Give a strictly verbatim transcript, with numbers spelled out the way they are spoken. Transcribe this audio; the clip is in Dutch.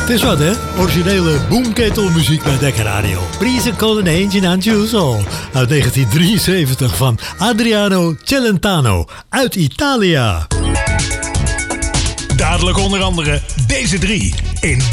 Het is wat, hè? Originele boomketelmuziek bij Dekker Radio. Please call an engine and choose all. Uit negentien drieënzeventig van Adriano Celentano uit Italië. Dadelijk onder andere deze drie in